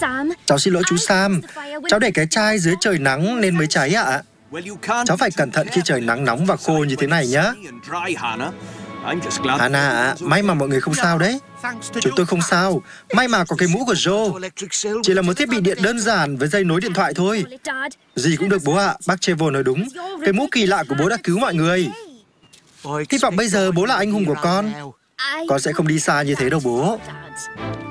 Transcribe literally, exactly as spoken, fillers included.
Cháu xin lỗi chú Sam. Cháu để cái chai dưới trời nắng nên mới cháy ạ. Cháu phải cẩn thận khi trời nắng nóng và khô như thế này nhé. Hana ạ, may mà mọi người không sao đấy. Chúng tôi không sao. May mà có cái mũ của Joe. Chỉ là một thiết bị điện đơn giản với dây nối điện thoại thôi. Gì cũng được bố ạ, bác Trevor nói đúng. Cái mũ kỳ lạ của bố đã cứu mọi người. Hy vọng bây giờ bố là anh hùng của con. Con sẽ không đi xa như thế đâu bố.